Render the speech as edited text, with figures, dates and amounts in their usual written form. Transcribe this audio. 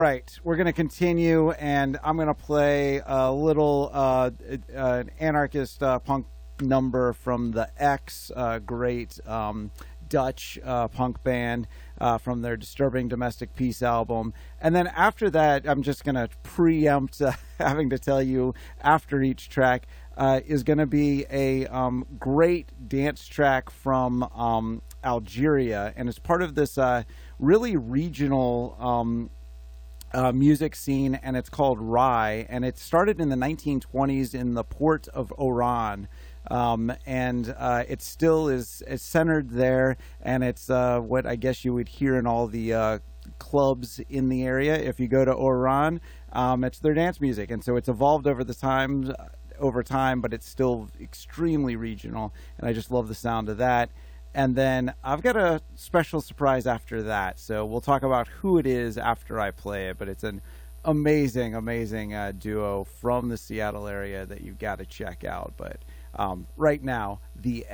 Right, we're going to continue, and I'm going to play a little an anarchist punk number from the X, great Dutch punk band from their Disturbing Domestic Peace album. And then after that, I'm just going to preempt having to tell you after each track is going to be a great dance track from Algeria, and it's part of this really regional music scene, and it's called Rai, and it started in the 1920s in the port of Oran, and it still is centered there, and it's what I guess you would hear in all the clubs in the area if you go to Oran. It's their dance music, and so it's evolved over time, but it's still extremely regional, and I just love the sound of that. And then I've got a special surprise after that, so we'll talk about who it is after I play it, but it's an amazing duo from the Seattle area that you've got to check out. But right now, the